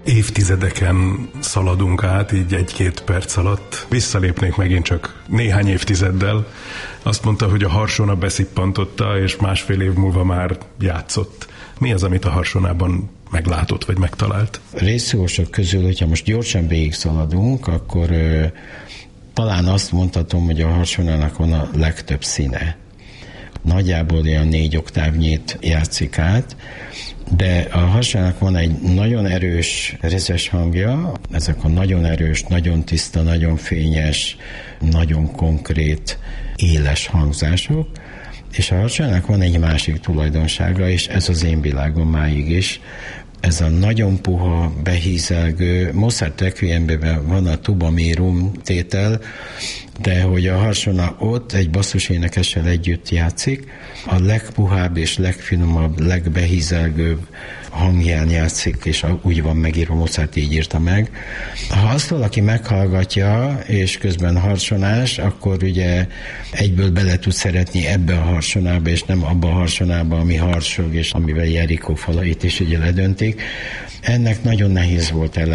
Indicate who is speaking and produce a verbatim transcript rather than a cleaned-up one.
Speaker 1: évtizedeken szaladunk át, így egy-két perc alatt. Visszalépnék megint csak néhány évtizeddel. Azt mondta, hogy a Harsona beszippantotta, és másfél év múlva már játszott. Mi az, amit a Harsonában meglátott, vagy megtalált?
Speaker 2: Részszósok közül, hogyha most gyorsan végig szaladunk, akkor ö, talán azt mondhatom, hogy a Harsonának van a legtöbb színe. Nagyjából olyan négy oktávnyit játszik át, de a Harsonának van egy nagyon erős rezes hangja, ezek a nagyon erős, nagyon tiszta, nagyon fényes, nagyon konkrét, éles hangzások, és a Harsonának van egy másik tulajdonsága, és ez az én világom máig is, ez a nagyon puha, behízelgő, Mozart Requiemben van a tuba mirum tétel, de hogy a Harsona ott egy basszusénekessel együtt játszik, a legpuhább és legfinomabb, legbehízelgőbb hangján játszik, és úgy van megírva, Mozart így írta meg. Ha azt valaki meghallgatja, és közben harsonás, akkor ugye egyből bele tud szeretni ebbe a Harsonába, és nem abba a Harsonába, ami harsog, és amivel Jerikó falait is ugye ledöntik. Ennek nagyon nehéz volt ellen